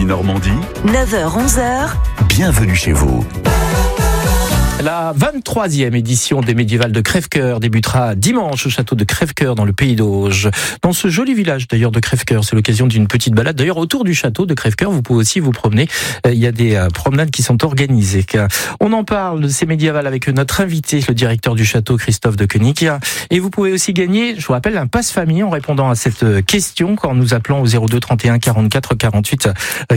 Normandie, 9h-11h, bienvenue chez vous. La 23e édition des Médiévales de Crèvecoeur débutera dimanche au château de Crèvecoeur dans le Pays d'Auge. Dans ce joli village d'ailleurs de Crèvecoeur, c'est l'occasion d'une petite balade. D'ailleurs autour du château de Crèvecoeur, vous pouvez aussi vous promener. Il y a des promenades qui sont organisées. On en parle de ces médiévales avec notre invité, le directeur du château Christophe de Koenig. Et vous pouvez aussi gagner, je vous rappelle, un passe famille en répondant à cette question quand nous appelons au 02 31 44 48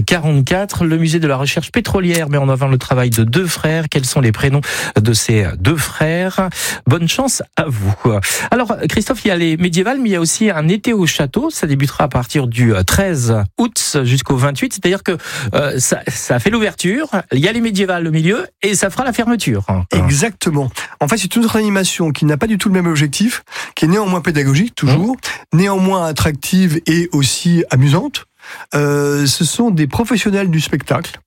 44. Le musée de la recherche pétrolière met en avant le travail de deux frères. Quels sont les prénoms de ces deux frères? Bonne chance à vous. Alors Christophe, il y a les médiévales, mais il y a aussi un été au château. Ça débutera à partir du 13 août jusqu'au 28. C'est-à-dire que ça fait l'ouverture, il y a les médiévales au milieu et ça fera la fermeture. Exactement. En fait, c'est une autre animation qui n'a pas du tout le même objectif, qui est néanmoins pédagogique, toujours, néanmoins attractive et aussi amusante. Ce sont des professionnels du spectacle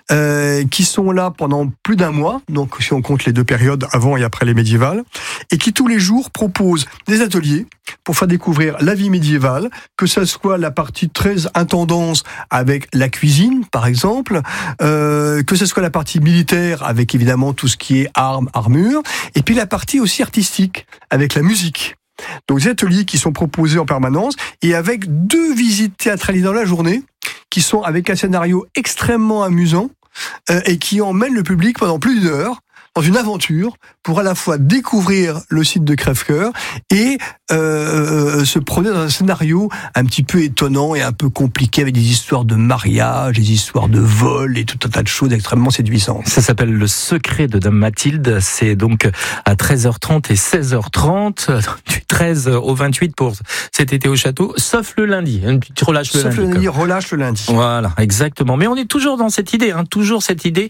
qui sont là pendant plus d'un mois, donc si on compte les deux périodes avant et après les médiévales, et qui tous les jours proposent des ateliers pour faire découvrir la vie médiévale, que ça soit la partie très intendance avec la cuisine, par exemple, que ce soit la partie militaire avec évidemment tout ce qui est armes, armure, et puis la partie aussi artistique avec la musique. Donc des ateliers qui sont proposés en permanence et avec deux visites théâtralisées dans la journée qui sont avec un scénario extrêmement amusant et qui emmène le public pendant plus d'une heure dans une aventure pour à la fois découvrir le site de Crèvecoeur et se promener dans un scénario un petit peu étonnant et un peu compliqué avec des histoires de mariage, des histoires de vol et tout un tas de choses extrêmement séduisantes. Ça s'appelle Le Secret de Dame Mathilde. C'est donc à 13h30 et 16h30 du 13 au 28 pour cet été au château, sauf le lundi. Tu relâches le lundi. Sauf le lundi, relâche le lundi. Voilà, exactement. Mais on est toujours dans cette idée, toujours cette idée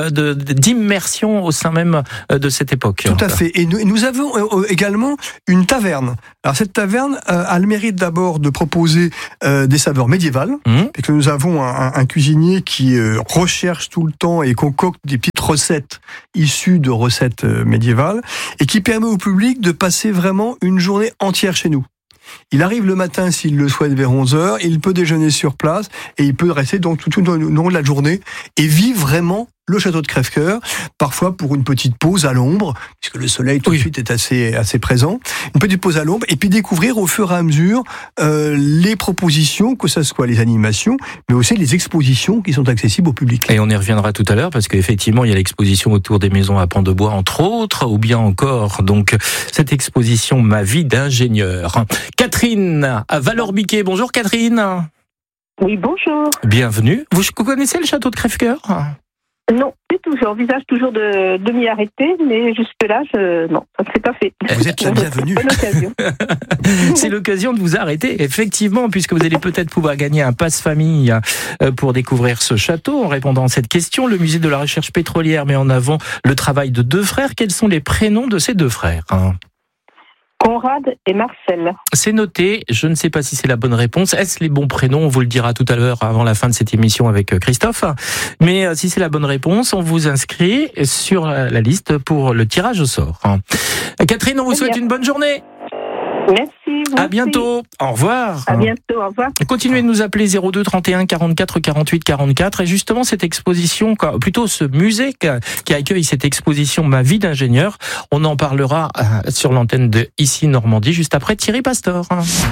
d'immersion au sein même de cette époque. Tout à fait. Et nous avons également une taverne. Alors cette taverne a le mérite d'abord de proposer des saveurs médiévales, et que nous avons un cuisinier qui recherche tout le temps et concocte des petites recettes issues de recettes médiévales, et qui permet au public de passer vraiment une journée entière chez nous. Il arrive le matin s'il le souhaite vers 11h, il peut déjeuner sur place et il peut rester donc tout au long de la journée et vivre vraiment le château de Crèvecoeur, parfois pour une petite pause à l'ombre, puisque le soleil tout de suite est assez présent, une petite pause à l'ombre, et puis découvrir au fur et à mesure les propositions, que ce soit les animations, mais aussi les expositions qui sont accessibles au public. Et on y reviendra tout à l'heure, parce qu'effectivement, il y a l'exposition autour des maisons à pans de bois, entre autres, ou bien encore, donc, cette exposition Ma vie d'ingénieur. Catherine, à Valorbiquet. Bonjour Catherine. Oui, bonjour. Bienvenue. Vous connaissez le château de Crèvecoeur ? Non, du tout. J'envisage toujours de m'y arrêter, mais jusque-là, non, ça ne s'est pas fait. Vous êtes la bienvenue. Bonne occasion. C'est l'occasion de vous arrêter, effectivement, puisque vous allez peut-être pouvoir gagner un passe famille pour découvrir ce château. En répondant à cette question, le musée de la recherche pétrolière met en avant le travail de deux frères. Quels sont les prénoms de ces deux frères ? Conrad et Marcel. C'est noté, je ne sais pas si c'est la bonne réponse. Est-ce les bons prénoms ? On vous le dira tout à l'heure avant la fin de cette émission avec Christophe. Mais si c'est la bonne réponse, on vous inscrit sur la liste pour le tirage au sort. Catherine, on vous souhaite une bonne journée. Merci. À bientôt. Au revoir. À bientôt. Au revoir. Continuez de nous appeler 02 31 44 48 44. Et justement, cette exposition, plutôt ce musée qui accueille cette exposition Ma vie d'ingénieur, on en parlera sur l'antenne de Ici Normandie, juste après Thierry Pastor.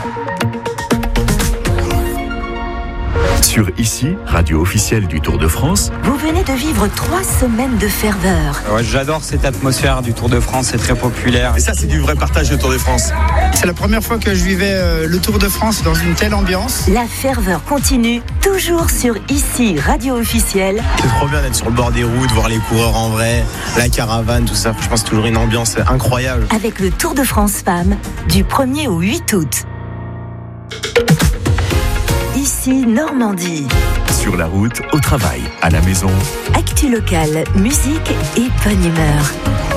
Sur Ici, radio officielle du Tour de France. Vous venez de vivre 3 semaines de ferveur. Ouais, j'adore cette atmosphère du Tour de France, c'est très populaire. Et ça, c'est du vrai partage, le Tour de France. C'est la première fois que je vivais le Tour de France dans une telle ambiance. La ferveur continue, toujours sur Ici, radio officielle. C'est trop bien d'être sur le bord des routes, voir les coureurs en vrai, la caravane, tout ça. Je pense toujours une ambiance incroyable. Avec le Tour de France Femmes, du 1er au 8 août. Ici Normandie. Sur la route, au travail, à la maison. Actu locale, musique et bonne humeur.